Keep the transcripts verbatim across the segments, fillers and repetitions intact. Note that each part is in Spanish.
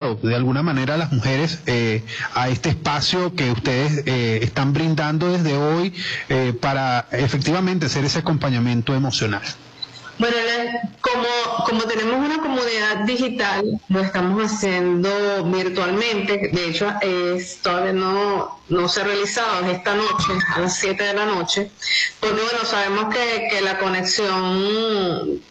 acceso de alguna manera a las mujeres eh, a este espacio que ustedes eh, están brindando desde hoy eh, para efectivamente hacer ese acompañamiento emocional? Bueno, como, como tenemos una comunidad digital, lo estamos haciendo virtualmente. De hecho, es, todavía no, no se ha realizado, es esta noche, a las siete de la noche, porque bueno, sabemos que, que la conexión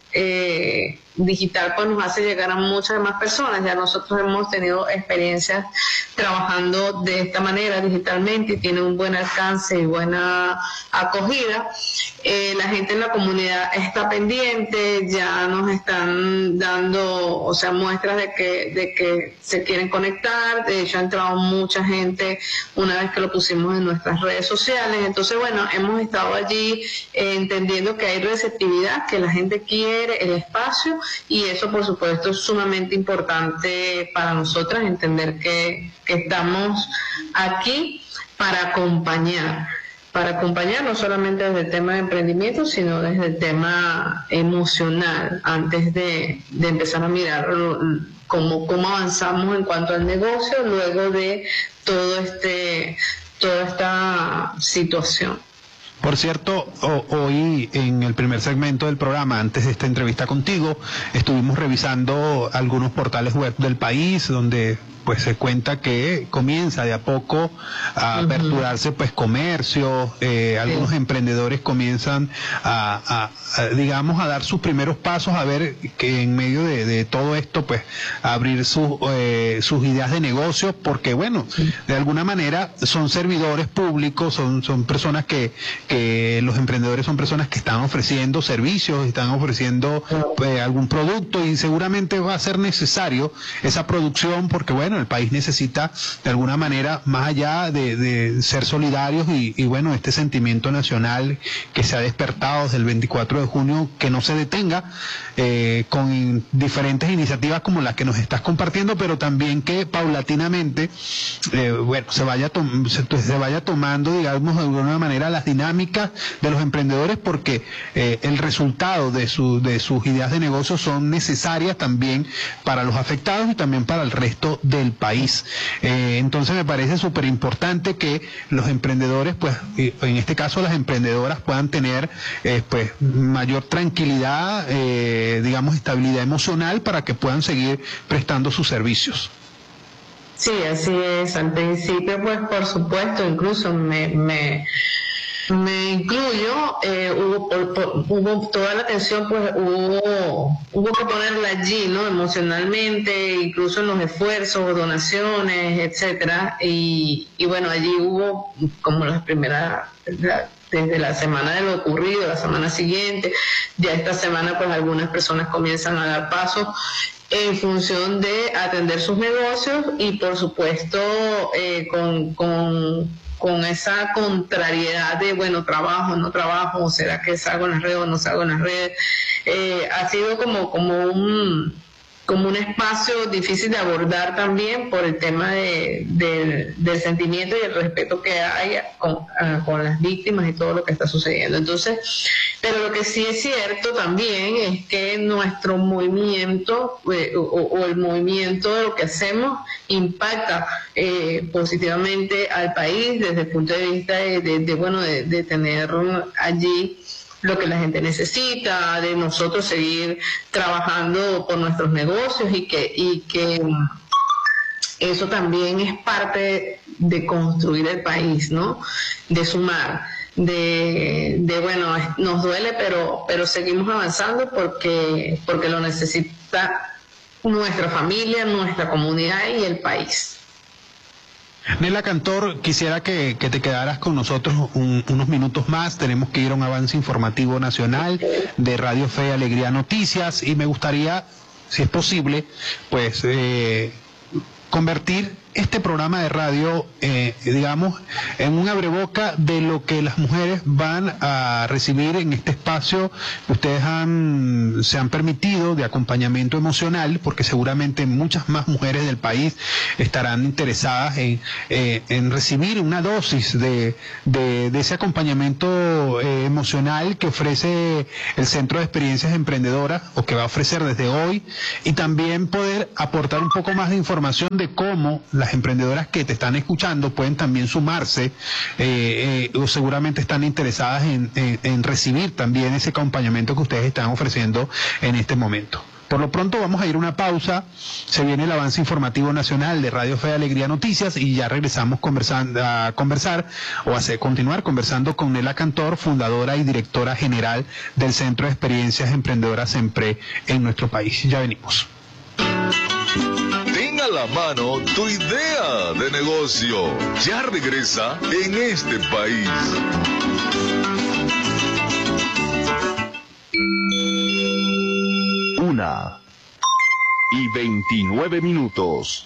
eh, digital pues nos hace llegar a muchas más personas. Ya nosotros hemos tenido experiencias trabajando de esta manera digitalmente y tiene un buen alcance y buena acogida. Eh, la gente en la comunidad está pendiente, ya nos están dando, o sea, muestras de que, de que se quieren conectar. De hecho, ha entrado mucha gente una vez que lo pusimos en nuestras redes sociales. Entonces, bueno, hemos estado allí eh, entendiendo que hay receptividad, que la gente quiere el espacio, y eso, por supuesto, es sumamente importante para nosotras, entender que, que estamos aquí para acompañar. para acompañar no solamente desde el tema de emprendimiento, sino desde el tema emocional, antes de, de empezar a mirar cómo, cómo avanzamos en cuanto al negocio, luego de todo este, toda esta situación. Por cierto, hoy en el primer segmento del programa, antes de esta entrevista contigo, estuvimos revisando algunos portales web del país donde pues se cuenta que comienza de a poco a aperturarse pues comercio, eh, algunos sí. emprendedores comienzan a, a, a, digamos, a dar sus primeros pasos, a ver que en medio de, de todo esto pues a abrir sus, eh, sus ideas de negocio, porque bueno, sí. de alguna manera son servidores públicos, son, son personas que, que los emprendedores son personas que están ofreciendo servicios, están ofreciendo eh, algún producto, y seguramente va a ser necesario esa producción, porque bueno, el país necesita de alguna manera, más allá de, de ser solidarios y, y bueno, este sentimiento nacional que se ha despertado desde el veinticuatro de junio, que no se detenga eh, con diferentes iniciativas como las que nos estás compartiendo, pero también que paulatinamente eh, bueno, se vaya, se, se vaya tomando, digamos, de alguna manera las dinámicas de los emprendedores, porque eh, el resultado de, su, de sus ideas de negocio son necesarias también para los afectados y también para el resto del país. Eh, entonces me parece súper importante que los emprendedores, pues en este caso las emprendedoras, puedan tener eh, pues mayor tranquilidad, eh, digamos estabilidad emocional, para que puedan seguir prestando sus servicios. Sí, así es. Al principio, pues por supuesto, incluso me... me... Me incluyo, eh, hubo, por, por, hubo toda la atención, pues hubo, hubo que ponerla allí, ¿no? Emocionalmente, incluso en los esfuerzos, donaciones, etcétera. Y, y bueno, allí hubo como las primeras, la, desde la semana de lo ocurrido, la semana siguiente, ya esta semana pues algunas personas comienzan a dar pasos en función de atender sus negocios y por supuesto eh, con... con con esa contrariedad de, bueno, trabajo, no trabajo, o será que salgo en las redes o no salgo en las redes. Eh, ha sido como, como un como un espacio difícil de abordar también por el tema de, de, del sentimiento y el respeto que hay con, uh, con las víctimas y todo lo que está sucediendo. Entonces, pero lo que sí es cierto también es que nuestro movimiento eh, o, o el movimiento de lo que hacemos impacta eh, positivamente al país desde el punto de vista de, de, de bueno, de, de tener allí lo que la gente necesita, de nosotros seguir trabajando por nuestros negocios y que, y que eso también es parte de construir el país, ¿no? De sumar, de, de bueno, nos duele, pero, pero seguimos avanzando porque, porque lo necesita nuestra familia, nuestra comunidad y el país. Nela Cantor, quisiera que, que te quedaras con nosotros un, unos minutos más. Tenemos que ir a un avance informativo nacional de Radio Fe y Alegría Noticias, y me gustaría, si es posible, pues eh, convertir este programa de radio, eh, digamos, en un abreboca de lo que las mujeres van a recibir en este espacio que ustedes han, se han permitido de acompañamiento emocional, porque seguramente muchas más mujeres del país estarán interesadas en, eh, en recibir una dosis de, de, de ese acompañamiento eh, emocional que ofrece el Centro de Experiencias Emprendedoras, o que va a ofrecer desde hoy, y también poder aportar un poco más de información de cómo las emprendedoras que te están escuchando pueden también sumarse, eh, eh, o seguramente están interesadas en, en, en recibir también ese acompañamiento que ustedes están ofreciendo en este momento. Por lo pronto vamos a ir a una pausa, se viene el avance informativo nacional de Radio Fe y Alegría Noticias y ya regresamos conversando, a conversar o a continuar conversando con Nela Cantor, fundadora y directora general del Centro de Experiencias Emprendedoras SEMPRE en nuestro país. Ya venimos. Ten a la mano tu idea de negocio. Ya regresa en este país. Una y veintinueve minutos.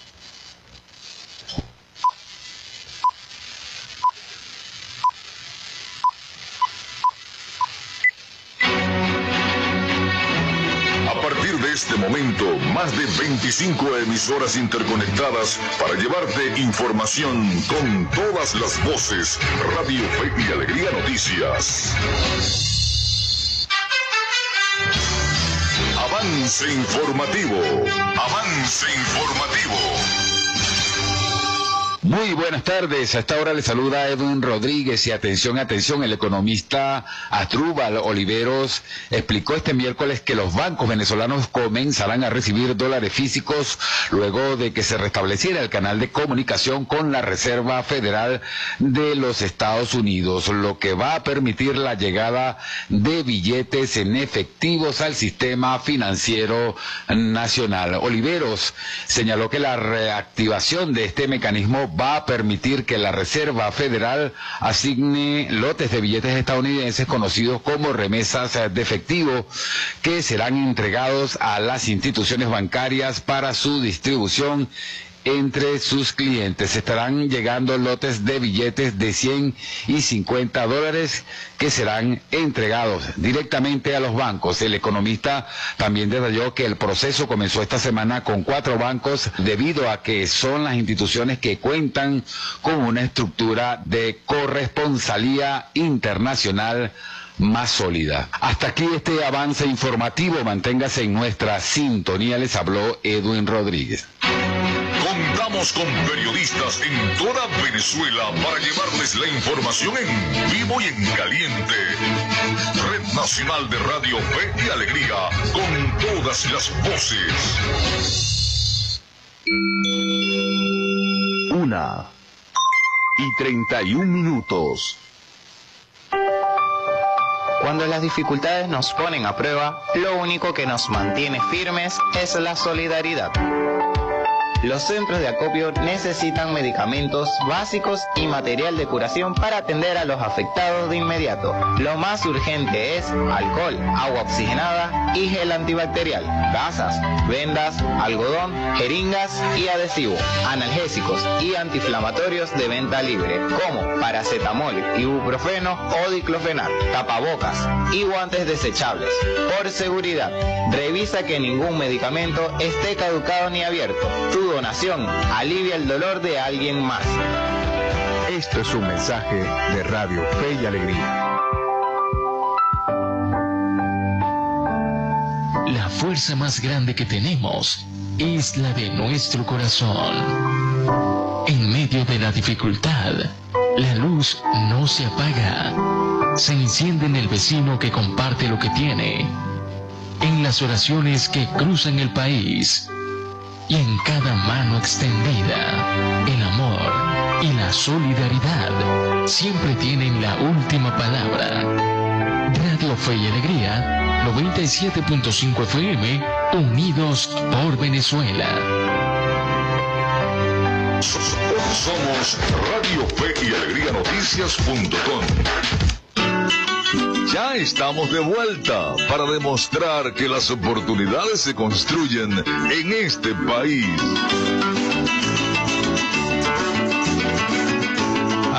A partir de este momento, más de veinticinco emisoras interconectadas para llevarte información con todas las voces. Radio Fe y Alegría Noticias. Avance informativo. Avance informativo. Muy buenas tardes, a esta hora le saluda Edwin Rodríguez y atención, atención, el economista Asdrúbal Oliveros explicó este miércoles que los bancos venezolanos comenzarán a recibir dólares físicos luego de que se restableciera el canal de comunicación con la Reserva Federal de los Estados Unidos, lo que va a permitir la llegada de billetes en efectivos al sistema financiero nacional. Oliveros señaló que la reactivación de este mecanismo va a permitir que la Reserva Federal asigne lotes de billetes estadounidenses conocidos como remesas de efectivo que serán entregados a las instituciones bancarias para su distribución entre sus clientes. Estarán llegando lotes de billetes de cien y cincuenta dólares que serán entregados directamente a los bancos. El economista también detalló que el proceso comenzó esta semana con cuatro bancos debido a que son las instituciones que cuentan con una estructura de corresponsalía internacional más sólida. Hasta aquí este avance informativo. Manténgase en nuestra sintonía. Les habló Edwin Rodríguez. Contamos con periodistas en toda Venezuela para llevarles la información en vivo y en caliente. Red Nacional de Radio Fe y Alegría, con todas las voces. Una y treinta y un minutos. Cuando las dificultades nos ponen a prueba, lo único que nos mantiene firmes es la solidaridad. Los centros de acopio necesitan medicamentos básicos y material de curación para atender a los afectados de inmediato. Lo más urgente es alcohol, agua oxigenada y gel antibacterial, gasas, vendas, algodón, jeringas y adhesivo, analgésicos y antiinflamatorios de venta libre, como paracetamol, ibuprofeno o diclofenac, tapabocas y guantes desechables. Por seguridad, revisa que ningún medicamento esté caducado ni abierto. Tu donación alivia el dolor de alguien más. Esto es un mensaje de Radio Fe y Alegría. La fuerza más grande que tenemos es la de nuestro corazón. En medio de la dificultad, la luz no se apaga. Se enciende en el vecino que comparte lo que tiene, en las oraciones que cruzan el país, y en cada mano extendida. El amor y la solidaridad siempre tienen la última palabra. Radio Fe y Alegría, noventa y siete punto cinco F M, unidos por Venezuela. Somos Radio Fe y Alegría Noticias punto com. Ya estamos de vuelta para demostrar que las oportunidades se construyen en este país.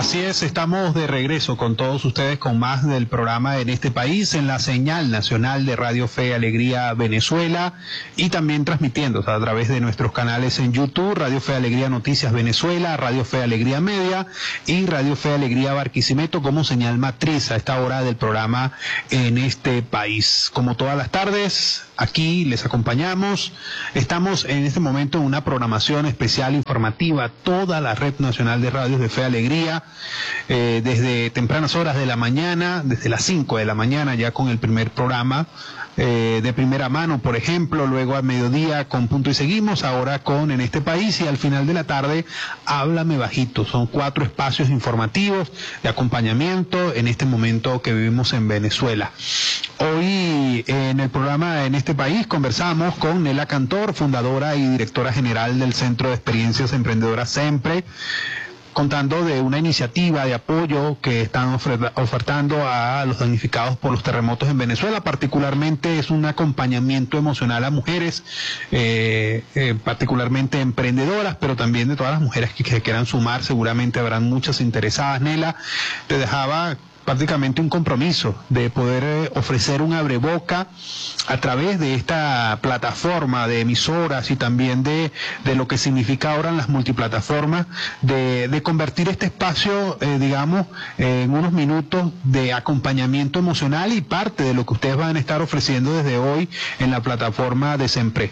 Así es, estamos de regreso con todos ustedes con más del programa En este país, en la señal nacional de Radio Fe y Alegría Venezuela, y también transmitiendo a través de nuestros canales en YouTube, Radio Fe y Alegría Noticias Venezuela, Radio Fe y Alegría Media y Radio Fe y Alegría Barquisimeto como señal matriz a esta hora del programa En este país. Como todas las tardes, aquí les acompañamos. Estamos en este momento en una programación especial informativa, toda la red nacional de radios de Fe y Alegría, eh, desde tempranas horas de la mañana, desde las cinco de la mañana ya con el primer programa eh, de primera mano, por ejemplo, luego al mediodía con Punto y Seguimos, ahora con En este país, y al final de la tarde Háblame Bajito. Son cuatro espacios informativos de acompañamiento en este momento que vivimos en Venezuela. Hoy en el programa En este país conversamos con Nela Cantor, fundadora y directora general del Centro de Experiencias Emprendedoras SEMPRE, contando de una iniciativa de apoyo que están ofertando a los damnificados por los terremotos en Venezuela. Particularmente es un acompañamiento emocional a mujeres, eh, eh, particularmente emprendedoras, pero también de todas las mujeres que, que quieran sumar. Seguramente habrán muchas interesadas. Nela, te dejaba prácticamente un compromiso de poder eh, ofrecer un abreboca a través de esta plataforma de emisoras y también de, de lo que significa ahora en las multiplataformas, de, de convertir este espacio, eh, digamos, eh, en unos minutos de acompañamiento emocional y parte de lo que ustedes van a estar ofreciendo desde hoy en la plataforma de SEMPRE.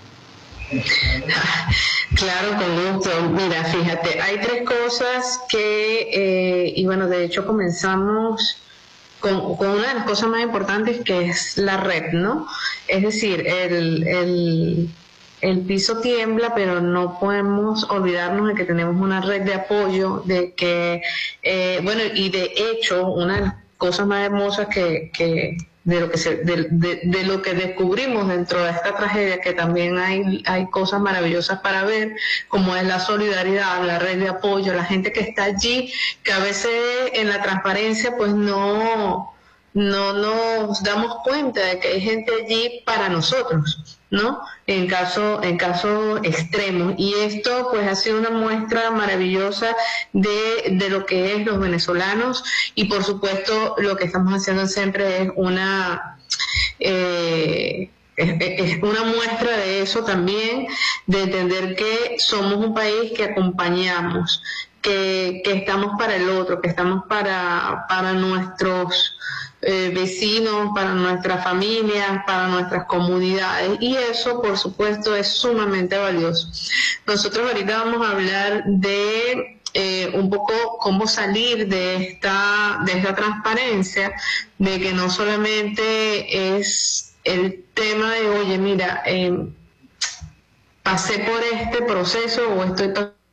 Claro, con gusto. Mira, fíjate, hay tres cosas que, eh, y bueno, de hecho comenzamos con, con una de las cosas más importantes, que es la red, ¿no? Es decir, el, el, el piso tiembla, pero no podemos olvidarnos de que tenemos una red de apoyo, de que, eh, bueno, y de hecho, una de las cosas más hermosas que... que de lo que se, de, de, de lo que descubrimos dentro de esta tragedia, que también hay, hay cosas maravillosas para ver, como es la solidaridad, la red de apoyo, la gente que está allí, que a veces en la transparencia pues no, no nos damos cuenta de que hay gente allí para nosotros, ¿no? En caso, en casos extremos. Y esto pues ha sido una muestra maravillosa de, de lo que es los venezolanos, y por supuesto lo que estamos haciendo siempre es una eh, es, es una muestra de eso también, de entender que somos un país que acompañamos, que, que estamos para el otro, que estamos para, para nuestros Eh, vecinos, para nuestras familias, para nuestras comunidades, y eso por supuesto es sumamente valioso. Nosotros ahorita vamos a hablar de eh, un poco cómo salir de esta, de esta transparencia, de que no solamente es el tema de, oye, mira, eh, pasé por este proceso o estoy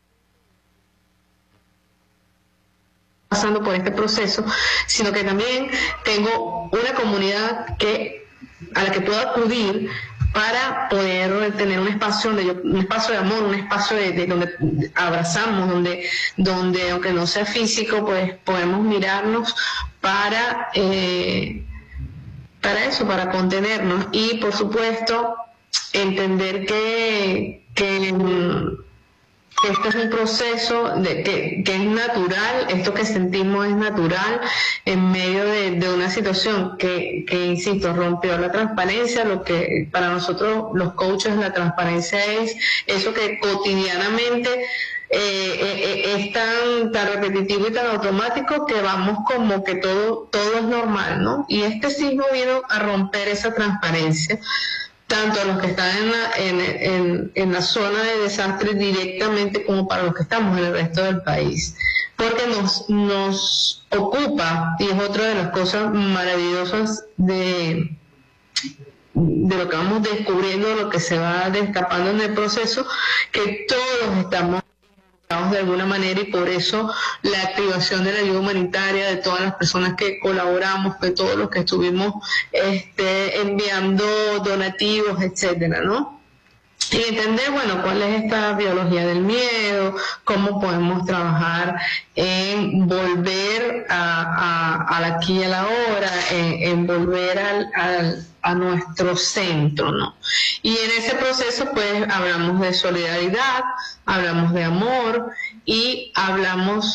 pasando por este proceso, sino que también tengo una comunidad que a la que puedo acudir para poder tener un espacio donde yo, un espacio de amor, un espacio de, de donde abrazamos, donde, donde aunque no sea físico, pues podemos mirarnos para eh, para eso, para contenernos, y por supuesto entender que que este es un proceso de, que, que es natural, esto que sentimos es natural en medio de, de una situación que, que, insisto, rompió la transparencia. Lo que para nosotros los coaches la transparencia es eso que cotidianamente eh, eh, es tan, tan repetitivo y tan automático que vamos como que todo, todo es normal, ¿no? Y este sismo vino a romper esa transparencia, tanto a los que están en la, en, en, en la zona de desastre directamente, como para los que estamos en el resto del país, porque nos, nos ocupa, y es otra de las cosas maravillosas de, de lo que vamos descubriendo, lo que se va destapando en el proceso, que todos estamos de alguna manera, y por eso la activación de la ayuda humanitaria, de todas las personas que colaboramos, de todos los que estuvimos este, enviando donativos, etcétera, ¿no? Y entender, bueno, cuál es esta biología del miedo, cómo podemos trabajar en volver a, a, al aquí y a la hora, en, en volver al, al, a nuestro centro, ¿no? Y en ese proceso, pues, hablamos de solidaridad, hablamos de amor y hablamos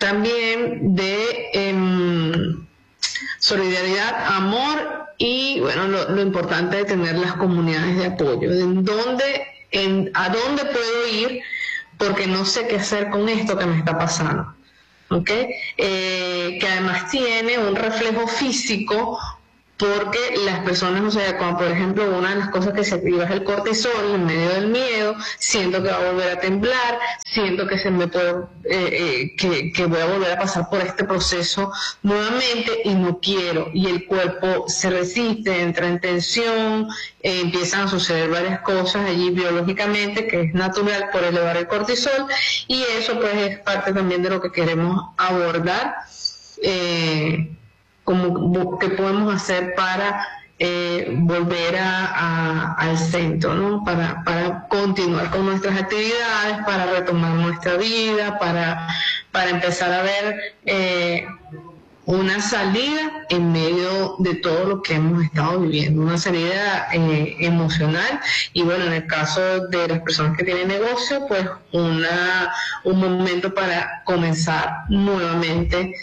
también de eh, solidaridad, amor y, bueno, lo, lo importante de tener las comunidades de apoyo. ¿En dónde, en, ¿A dónde puedo ir? Porque no sé qué hacer con esto que me está pasando. ¿Okay? Eh, que además tiene un reflejo físico, porque las personas, o sea, como por ejemplo, una de las cosas que se activa es el cortisol en medio del miedo, siento que va a volver a temblar, siento que se me puede, eh, eh, que, que voy a volver a pasar por este proceso nuevamente y no quiero, y el cuerpo se resiste, entra en tensión, eh, empiezan a suceder varias cosas allí biológicamente, que es natural por elevar el cortisol, y eso pues es parte también de lo que queremos abordar. Eh, como qué podemos hacer para eh, volver a, a, al centro, ¿no? Para, para continuar con nuestras actividades, para retomar nuestra vida, para, para empezar a ver eh, una salida en medio de todo lo que hemos estado viviendo, una salida eh, emocional, y bueno, en el caso de las personas que tienen negocio, pues una, un momento para comenzar nuevamente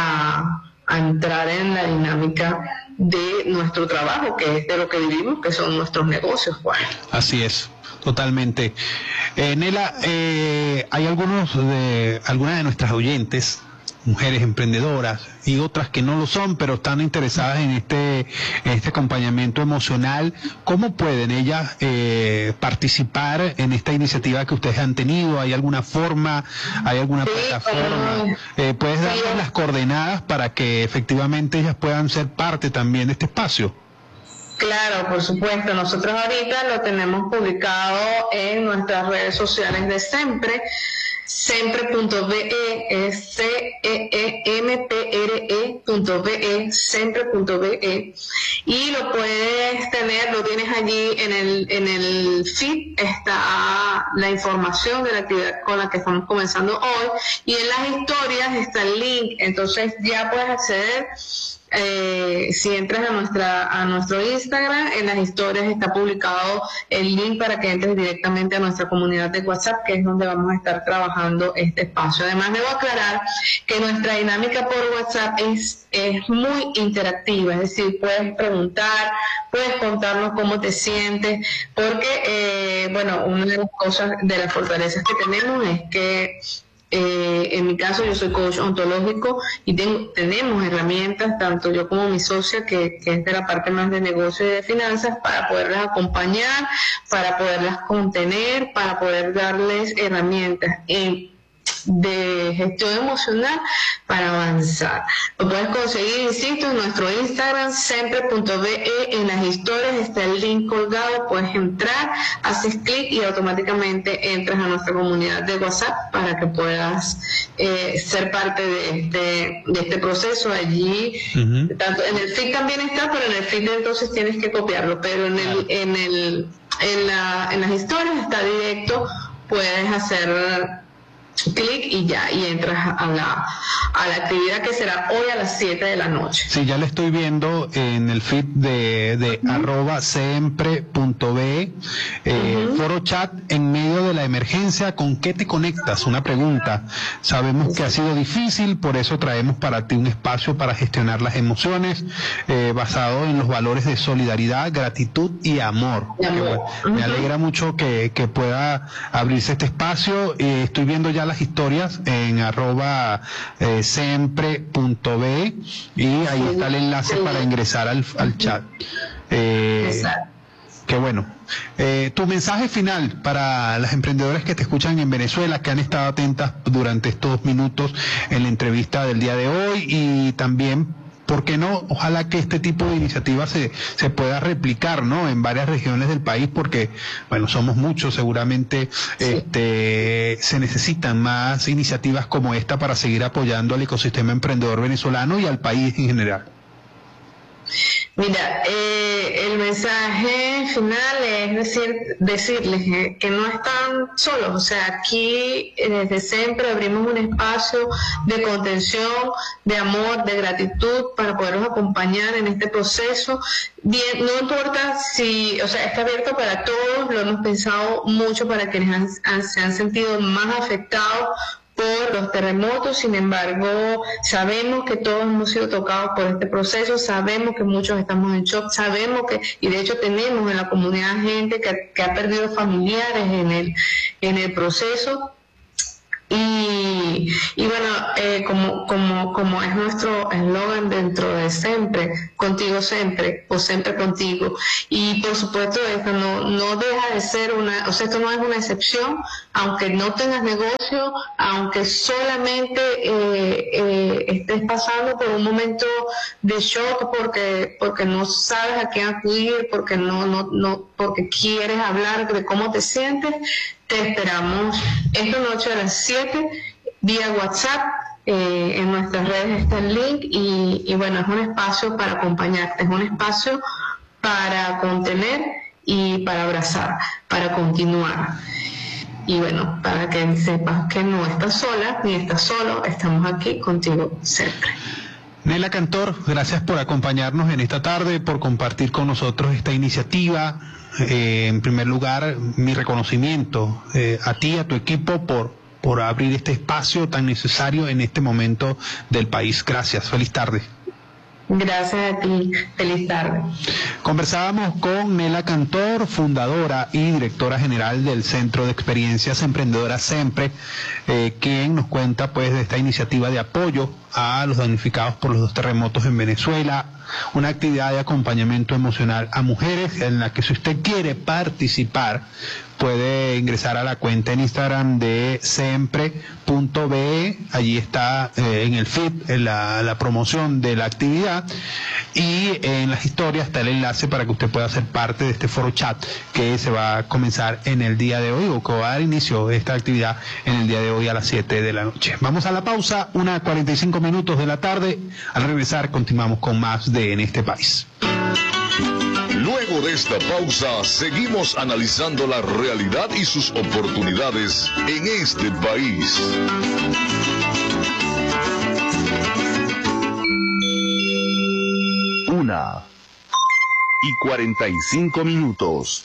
a a entrar en la dinámica de nuestro trabajo, que es de lo que vivimos, que son nuestros negocios, Juan. Así es, totalmente. Eh, Nela, eh, hay algunos de, algunas de nuestras oyentes, mujeres emprendedoras, y otras que no lo son, pero están interesadas en este, en este acompañamiento emocional. ¿Cómo pueden ellas eh, participar en esta iniciativa que ustedes han tenido? ¿Hay alguna forma? ¿Hay alguna sí, plataforma? Eh, ¿Puedes darles sí. las coordenadas para que efectivamente ellas puedan ser parte también de este espacio? Claro, por supuesto. Nosotros ahorita lo tenemos publicado en nuestras redes sociales de Sempre. Sempre punto be, es C E E M P R E punto be, sempre punto be, y lo puedes tener, lo tienes allí en el en el feed, está la información de la actividad con la que estamos comenzando hoy, y en las historias está el link, entonces ya puedes acceder. Eh, si entras a nuestra a nuestro Instagram, en las historias está publicado el link para que entres directamente a nuestra comunidad de WhatsApp, que es donde vamos a estar trabajando este espacio. Además, debo aclarar que nuestra dinámica por WhatsApp es, es muy interactiva, es decir, puedes preguntar, puedes contarnos cómo te sientes, porque eh, bueno, una de las cosas, de las fortalezas que tenemos es que Eh, en mi caso yo soy coach ontológico y tengo, tenemos herramientas, tanto yo como mi socia, que, que es de la parte más de negocio y de finanzas, para poderlas acompañar, para poderlas contener, para poder darles herramientas en de gestión emocional para avanzar. Lo puedes conseguir, insisto, en nuestro Instagram, sempre punto be, en las historias está el link colgado, puedes entrar, haces clic y automáticamente entras a nuestra comunidad de WhatsApp para que puedas eh, ser parte de este, de este proceso. Allí, uh-huh. tanto en el feed también está, pero en el feed entonces tienes que copiarlo, pero en el, en el, en la, en las historias está directo, puedes hacer clic y ya, y entras a la, a la actividad que será hoy a las siete de la noche. Sí, ya le estoy viendo en el feed de, de uh-huh. arroba sempre punto be, eh, uh-huh. foro chat en medio de la emergencia. ¿Con qué te conectas? Una pregunta. Sabemos que ha sido difícil, por eso traemos para ti un espacio para gestionar las emociones, eh, basado en los valores de solidaridad, gratitud y amor. Y amor. Bueno, uh-huh. Me alegra mucho que, que pueda abrirse este espacio. Eh, estoy viendo ya las historias en arroba eh, sempre punto be, y ahí sí, está el enlace sí. para ingresar al, al chat. Eh, Exacto. Qué bueno. Eh, tu mensaje final para las emprendedoras que te escuchan en Venezuela, que han estado atentas durante estos minutos en la entrevista del día de hoy, y también, ¿por qué no? Ojalá que este tipo de iniciativas se, se pueda replicar, ¿no? En varias regiones del país, porque, bueno, somos muchos, seguramente sí. este, se necesitan más iniciativas como esta para seguir apoyando al ecosistema emprendedor venezolano y al país en general. Mira, eh, el mensaje final es decir, decirles que, que no están solos. O sea, aquí desde siempre abrimos un espacio de contención, de amor, de gratitud para poderlos acompañar en este proceso. Bien, no importa si, o sea, está abierto para todos, lo hemos pensado mucho para quienes han, han, se han sentido más afectados por los terremotos. Sin embargo, sabemos que todos hemos sido tocados por este proceso, sabemos que muchos estamos en shock, sabemos que, y de hecho tenemos en la comunidad gente que, que ha perdido familiares en el, en el proceso. Y, y bueno, eh, como, como, como es nuestro eslogan dentro de Siempre, contigo siempre, o siempre contigo. Y por supuesto, esto no, no deja de ser una, o sea, esto no es una excepción, aunque no tengas negocio, aunque solamente eh, eh, estés pasando por un momento de shock porque, porque no sabes a quién acudir, porque no, no, no, porque quieres hablar de cómo te sientes. Te esperamos esta noche a las siete vía WhatsApp. Eh, en nuestras redes está el link y, y bueno, es un espacio para acompañarte, es un espacio para contener y para abrazar, para continuar. Y bueno, para que sepas que no estás sola ni estás solo, estamos aquí contigo siempre. Nela Cantor, gracias por acompañarnos en esta tarde, por compartir con nosotros esta iniciativa. Eh, en primer lugar, mi reconocimiento eh, a ti, a tu equipo, por, por abrir este espacio tan necesario en este momento del país. Gracias, feliz tarde. Gracias a ti, feliz tarde. Conversábamos con Nela Cantor, fundadora y directora general del Centro de Experiencias Emprendedoras Siempre, eh, quien nos cuenta pues de esta iniciativa de apoyo a los damnificados por los dos terremotos en Venezuela, una actividad de acompañamiento emocional a mujeres en la que si usted quiere participar puede ingresar a la cuenta en Instagram de siempre punto be, allí está eh, en el feed en la, la promoción de la actividad y en las historias está el enlace para que usted pueda ser parte de este foro chat que se va a comenzar en el día de hoy o que va a dar inicio de esta actividad en el día de hoy a las siete de la noche. Vamos a la pausa, una cuarenta y cinco minutos de la tarde. Al regresar continuamos con más de En este país. Luego de esta pausa, seguimos analizando la realidad y sus oportunidades en este país. Una y cuarenta y cinco minutos.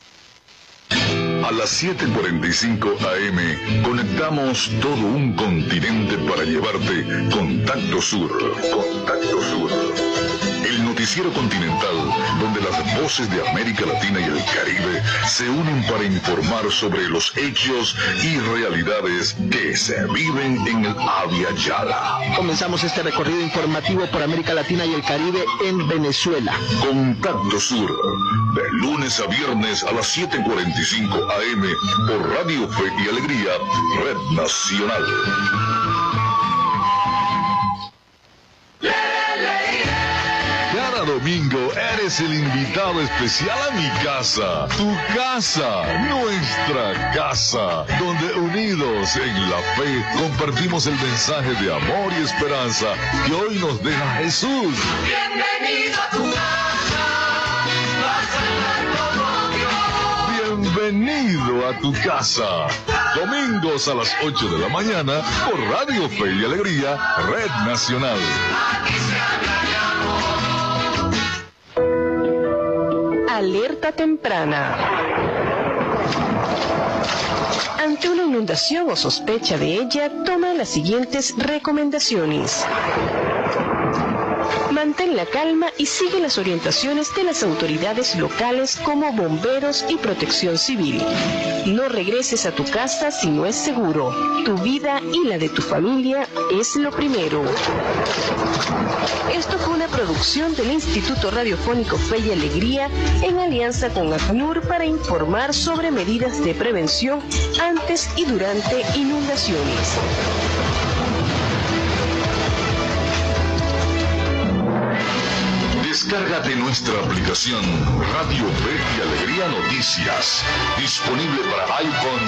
A las siete cuarenta y cinco A M conectamos todo un continente para llevarte Contacto Sur. Contacto Sur. El noticiero continental donde las voces de América Latina y el Caribe se unen para informar sobre los hechos y realidades que se viven en el Abya Yala. Comenzamos este recorrido informativo por América Latina y el Caribe en Venezuela. Contacto Sur, de lunes a viernes a las siete cuarenta y cinco A M por Radio Fe y Alegría, Red Nacional. Cada domingo eres el invitado especial a mi casa, tu casa, nuestra casa, donde unidos en la fe compartimos el mensaje de amor y esperanza que hoy nos deja Jesús. Bienvenido a tu casa, bienvenido a tu casa. Domingos a las ocho de la mañana por Radio Fe y Alegría, Red Nacional. Alerta temprana. Ante una inundación o sospecha de ella, toma las siguientes recomendaciones. Mantén la calma y sigue las orientaciones de las autoridades locales como bomberos y protección civil. No regreses a tu casa si no es seguro. Tu vida y la de tu familia es lo primero. Esto fue una producción del Instituto Radiofónico Fe y Alegría en alianza con ACNUR para informar sobre medidas de prevención antes y durante inundaciones. Descárgate nuestra aplicación Radio Fe y Alegría Noticias, disponible para iPhone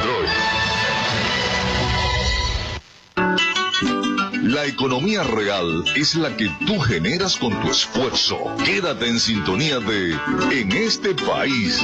y Android. La economía real es la que tú generas con tu esfuerzo. Quédate en sintonía de En este país.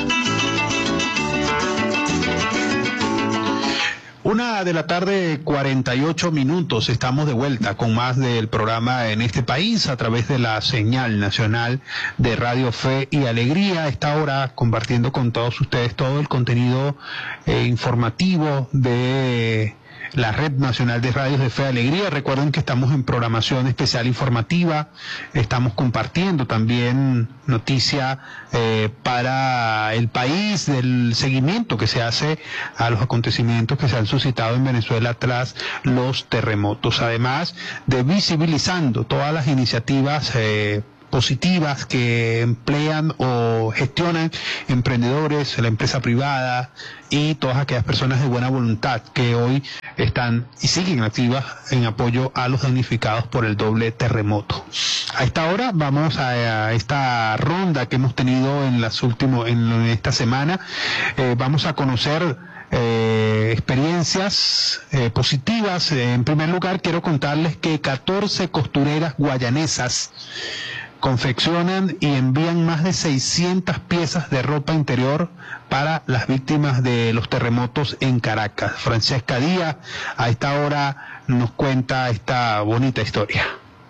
Una de la tarde, cuarenta y ocho minutos. Estamos de vuelta con más del programa En este país a través de la señal nacional de Radio Fe y Alegría. A esta hora compartiendo con todos ustedes todo el contenido eh, informativo de la Red Nacional de Radios de Fe y Alegría. Recuerden que estamos en programación especial informativa, estamos compartiendo también noticia eh, para el país del seguimiento que se hace a los acontecimientos que se han suscitado en Venezuela tras los terremotos, además de visibilizando todas las iniciativas eh, positivas que emplean o gestionan emprendedores, la empresa privada y todas aquellas personas de buena voluntad que hoy están y siguen activas en apoyo a los damnificados por el doble terremoto. A esta hora vamos a, a esta ronda que hemos tenido en las últimos, en esta semana. Eh, vamos a conocer Eh, experiencias eh, positivas. En primer lugar, quiero contarles que catorce costureras guayanesas confeccionan y envían más de seiscientas piezas de ropa interior para las víctimas de los terremotos en Caracas. Francesca Díaz a esta hora nos cuenta esta bonita historia.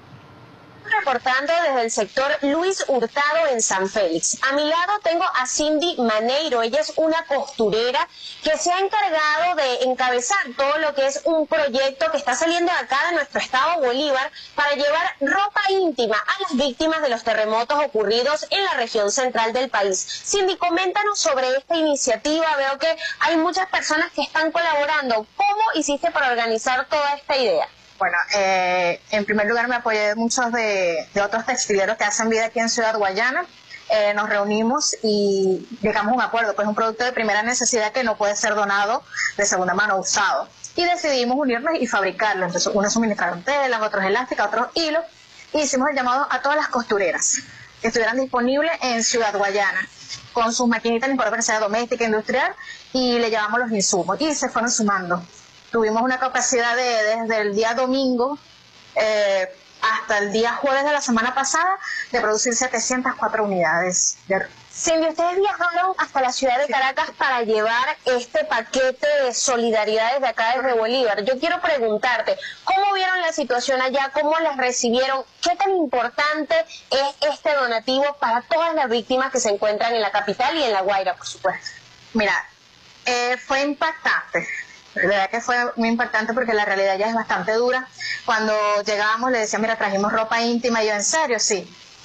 Reportando desde el sector Luis Hurtado en San Félix. A mi lado tengo a Cindy Maneiro. Ella es una costurera que se ha encargado de encabezar todo lo que es un proyecto que está saliendo de acá de nuestro estado Bolívar para llevar ropa íntima a las víctimas de los terremotos ocurridos en la región central del país. Cindy, coméntanos sobre esta iniciativa. Veo que hay muchas personas que están colaborando. ¿Cómo hiciste para organizar toda esta idea? Bueno, eh, en primer lugar me apoyé de muchos de, de otros textileros que hacen vida aquí en Ciudad Guayana. Eh, nos reunimos y llegamos a un acuerdo, pues un producto de primera necesidad que no puede ser donado de segunda mano usado. Y decidimos unirnos y fabricarlo. Entonces, unos suministraron telas, otros elásticos, otros hilos. Y hicimos el llamado a todas las costureras que estuvieran disponibles en Ciudad Guayana con sus maquinitas, no importa que sea doméstica, industrial, y le llevamos los insumos. Y se fueron sumando. Tuvimos una capacidad de, desde el día domingo eh, hasta el día jueves de la semana pasada, de producir setecientas cuatro unidades. De... Cindy, ustedes viajaron hasta la ciudad de Caracas para llevar este paquete de solidaridad desde acá, desde Bolívar. Yo quiero preguntarte, ¿cómo vieron la situación allá? ¿Cómo las recibieron? ¿Qué tan importante es este donativo para todas las víctimas que se encuentran en la capital y en La Guaira, por supuesto? Mira, eh, fue impactante. La verdad que fue muy impactante porque la realidad ya es bastante dura. Cuando llegábamos le decían, mira, trajimos ropa íntima, y yo, ¿en serio? Sí.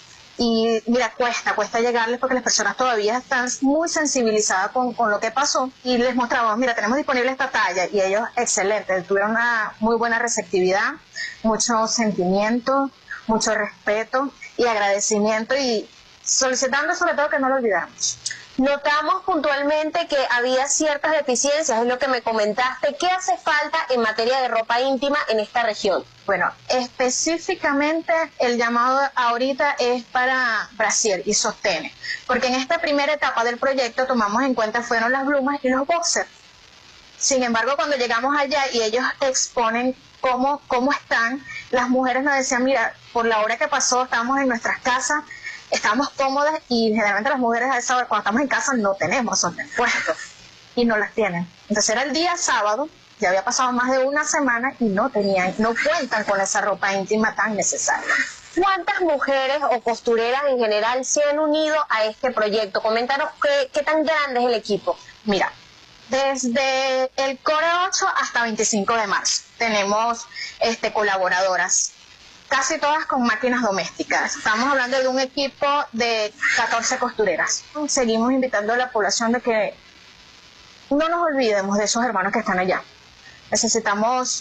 Y mira, cuesta, cuesta llegarles porque las personas todavía están muy sensibilizadas con, con lo que pasó, y les mostramos, mira, tenemos disponible esta talla, y ellos, excelente, tuvieron una muy buena receptividad, mucho sentimiento, mucho respeto y agradecimiento, y solicitando sobre todo que no lo olvidamos. Notamos puntualmente que había ciertas deficiencias, es lo que me comentaste. ¿Qué hace falta en materia de ropa íntima en esta región? Bueno, específicamente el llamado ahorita es para brasier y sostenes, porque en esta primera etapa del proyecto tomamos en cuenta fueron las blumas y los boxers. Sin embargo, cuando llegamos allá y ellos exponen cómo, cómo están, las mujeres nos decían, mira, por la hora que pasó, estábamos en nuestras casas, estamos cómodas, y generalmente las mujeres a esa hora, cuando estamos en casa, no tenemos sostenes puestos y no las tienen. Entonces era el día sábado, ya había pasado más de una semana y no tenían, no cuentan con esa ropa íntima tan necesaria. ¿Cuántas mujeres o costureras en general se han unido a este proyecto? Coméntanos qué, qué tan grande es el equipo. Mira, desde el Core ocho hasta veinticinco de marzo tenemos este, colaboradoras, casi todas con máquinas domésticas. Estamos hablando de un equipo de catorce costureras. Seguimos invitando a la población de que no nos olvidemos de esos hermanos que están allá. Necesitamos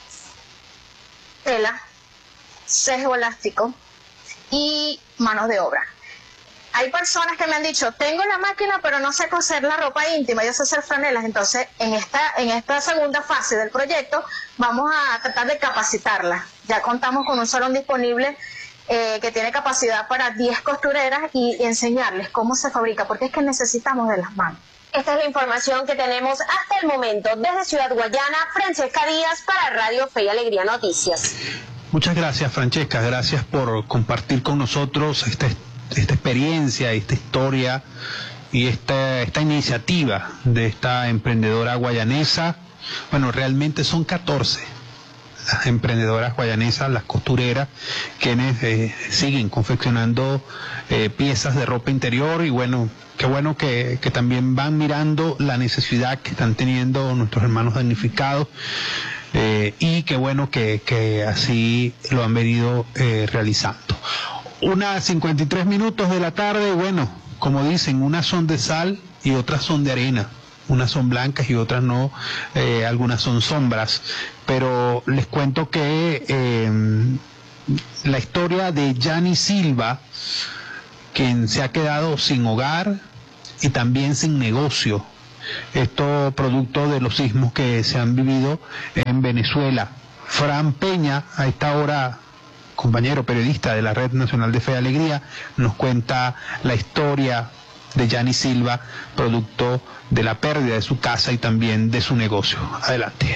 tela, sesgo elástico y manos de obra. Hay personas que me han dicho, tengo la máquina pero no sé coser la ropa íntima, yo sé hacer franelas. Entonces en esta, en esta segunda fase del proyecto vamos a tratar de capacitarla. Ya contamos con un salón disponible eh, que tiene capacidad para diez costureras y enseñarles cómo se fabrica, porque es que necesitamos de las manos. Esta es la información que tenemos hasta el momento. Desde Ciudad Guayana, Francesca Díaz para Radio Fe y Alegría Noticias. Muchas gracias, Francesca. Gracias por compartir con nosotros esta, esta experiencia, esta historia y esta, esta iniciativa de esta emprendedora guayanesa. Bueno, realmente son catorce. las emprendedoras guayanesas, las costureras, quienes eh, siguen confeccionando eh, piezas de ropa interior. Y bueno, qué bueno que, que también van mirando la necesidad que están teniendo nuestros hermanos damnificados. Eh, y qué bueno que, que así lo han venido eh, realizando. Unas cincuenta y tres minutos de la tarde, bueno, como dicen, unas son de sal y otras son de arena. Unas son blancas y otras no, eh, algunas son sombras. Pero les cuento que eh, la historia de Yanni Silva, quien se ha quedado sin hogar y también sin negocio, esto producto de los sismos que se han vivido en Venezuela. Fran Peña, a esta hora compañero periodista de la Red Nacional de Fe y Alegría, nos cuenta la historia de Yanni Silva, producto de la pérdida de su casa y también de su negocio. Adelante.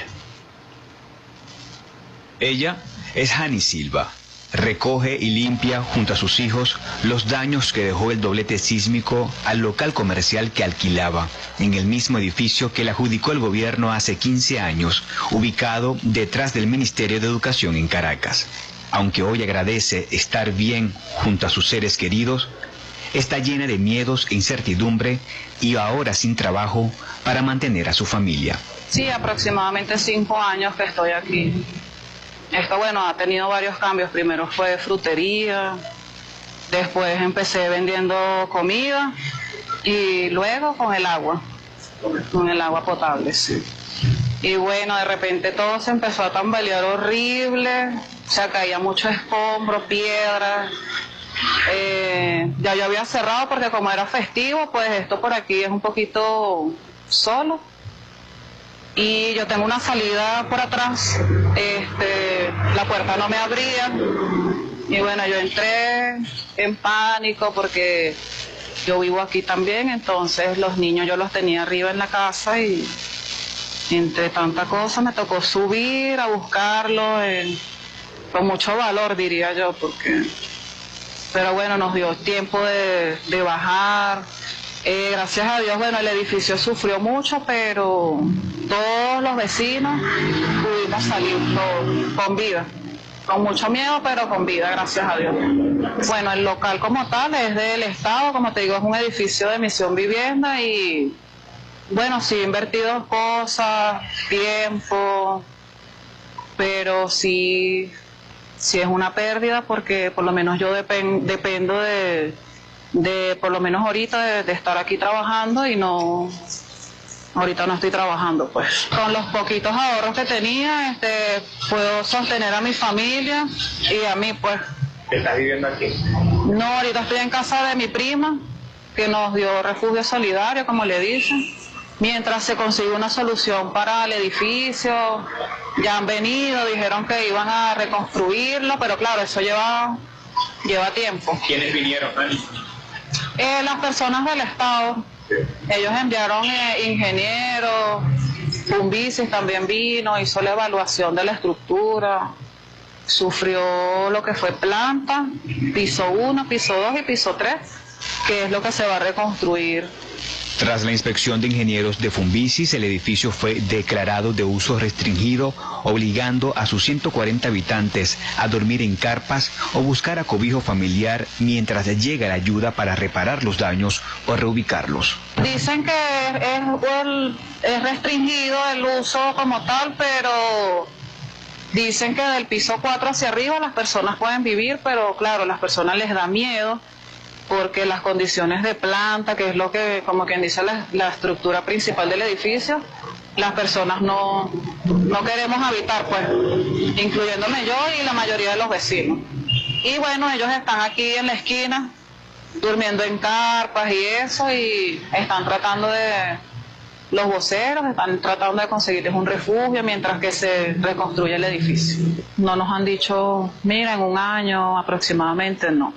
Ella es Yanni Silva. Recoge y limpia junto a sus hijos los daños que dejó el doblete sísmico al local comercial que alquilaba en el mismo edificio que le adjudicó el gobierno hace quince años, ubicado detrás del Ministerio de Educación en Caracas. Aunque hoy agradece estar bien junto a sus seres queridos, está llena de miedos e incertidumbre y ahora sin trabajo para mantener a su familia. Sí, aproximadamente cinco años que estoy aquí. Esto, bueno, ha tenido varios cambios. Primero fue frutería, después empecé vendiendo comida y luego con el agua, con el agua potable, sí. Y bueno, de repente todo se empezó a tambalear horrible, o sea, caía mucho escombro, piedras. Eh, ya yo había cerrado porque como era festivo, pues esto por aquí es un poquito solo. Y yo tengo una salida por atrás, este, la puerta no me abría, y bueno, yo entré en pánico porque yo vivo aquí también, entonces los niños yo los tenía arriba en la casa y entre tanta cosa me tocó subir a buscarlos eh, con mucho valor, diría yo, porque, pero bueno, nos dio tiempo de, de bajar. Eh, gracias a Dios, bueno, el edificio sufrió mucho, pero todos los vecinos pudimos salir con, con vida, con mucho miedo, pero con vida, gracias a Dios. Bueno, el local como tal es del Estado, como te digo, es un edificio de Misión Vivienda y, bueno, sí he invertido cosas, tiempo, pero sí, sí es una pérdida porque por lo menos yo depen, dependo de... de por lo menos ahorita de, de estar aquí trabajando y no ahorita no estoy trabajando, pues con los poquitos ahorros que tenía este puedo sostener a mi familia y a mí, pues. ¿Estás viviendo aquí? No, ahorita estoy en casa de mi prima que nos dio refugio solidario, como le dicen, mientras se consigue una solución para el edificio. Ya han venido, dijeron que iban a reconstruirlo, pero claro, eso lleva lleva tiempo. ¿Quiénes vinieron, Dani? Eh, las personas del Estado, ellos enviaron eh, ingenieros, Fumbicis también vino, hizo la evaluación de la estructura, sufrió lo que fue planta, piso uno, piso dos y piso tres, que es lo que se va a reconstruir. Tras la inspección de ingenieros de Fumbicis, el edificio fue declarado de uso restringido, obligando a sus ciento cuarenta habitantes a dormir en carpas o buscar acobijo familiar mientras llega la ayuda para reparar los daños o reubicarlos. Dicen que es, el, es restringido el uso como tal, pero dicen que del piso cuatro hacia arriba las personas pueden vivir, pero claro, a las personas les da miedo, porque las condiciones de planta, que es lo que, como quien dice, la, la estructura principal del edificio, las personas no, no queremos habitar, pues, incluyéndome yo y la mayoría de los vecinos. Y bueno, ellos están aquí en la esquina, durmiendo en carpas y eso, y están tratando de, los voceros están tratando de conseguirles un refugio mientras que se reconstruye el edificio. No nos han dicho, mira, en un año aproximadamente, no.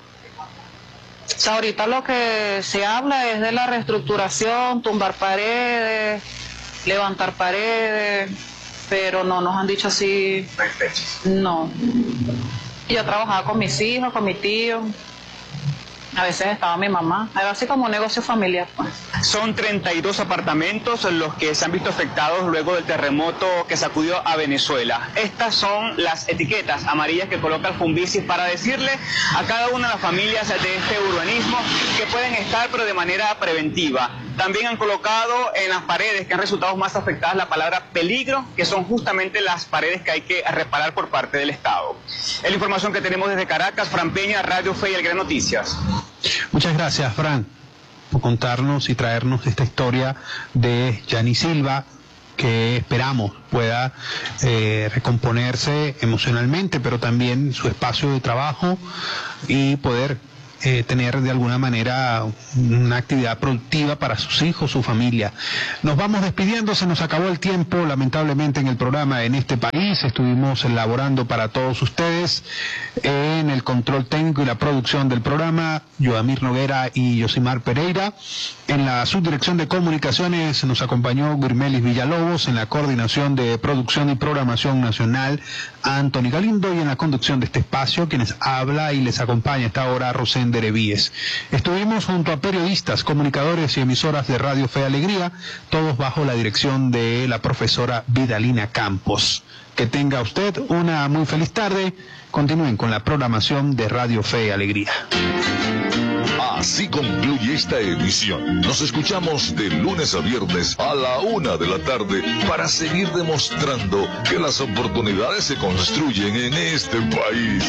O sea, ahorita lo que se habla es de la reestructuración, tumbar paredes, levantar paredes, pero no nos han dicho así. No. Yo trabajaba con mis hijos, con mi tío. A veces estaba mi mamá, algo así como un negocio familiar, pues. Son treinta y dos apartamentos los que se han visto afectados luego del terremoto que sacudió a Venezuela. Estas son las etiquetas amarillas que coloca el Funvisis para decirle a cada una de las familias de este urbanismo que pueden estar, pero de manera preventiva. También han colocado en las paredes que han resultado más afectadas la palabra peligro, que son justamente las paredes que hay que reparar por parte del Estado. Es la información que tenemos desde Caracas. Fran Peña, Radio Fe y El Gran Noticias. Muchas gracias, Fran, por contarnos y traernos esta historia de Yani Silva, que esperamos pueda eh, recomponerse emocionalmente, pero también su espacio de trabajo y poder eh, tener de alguna manera una actividad productiva para sus hijos, su familia. Nos vamos despidiendo, se nos acabó el tiempo, lamentablemente, en el programa En este País. Estuvimos elaborando para todos ustedes en el control técnico y la producción del programa, Yoamir Noguera y Yosimar Pereira. En la subdirección de comunicaciones nos acompañó Guirmelis Villalobos, en la coordinación de producción y programación nacional, Anthony Galindo, y en la conducción de este espacio, quienes habla y les acompaña a esta hora, Rosén Derevíes. Estuvimos junto a periodistas, comunicadores y emisoras de Radio Fe y Alegría, todos bajo la dirección de la profesora Vidalina Campos. Que tenga usted una muy feliz tarde. Continúen con la programación de Radio Fe y Alegría. Así concluye esta emisión. Nos escuchamos de lunes a viernes a la una de la tarde para seguir demostrando que las oportunidades se construyen en este país.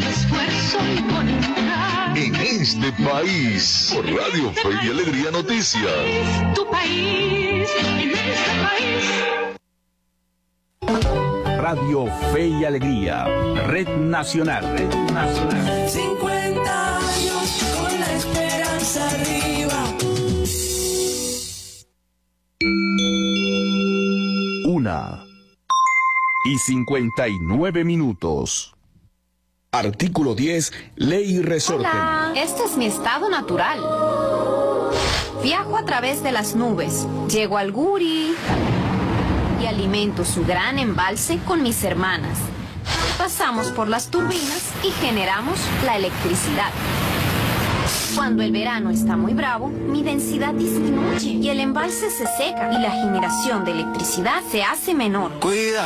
En este país, por Radio Fe y Alegría Noticias. Tu país, en este país. Radio Fe y Alegría, Red Nacional, Red Nacional. cincuenta años con la esperanza arriba. Una y cincuenta y nueve minutos. Artículo diez, Ley Resorte. Hola, este es mi estado natural. Viajo a través de las nubes, llego al Guri y alimento su gran embalse con mis hermanas. Pasamos por las turbinas y generamos la electricidad. Cuando el verano está muy bravo, mi densidad disminuye y el embalse se seca y la generación de electricidad se hace menor. Cuida.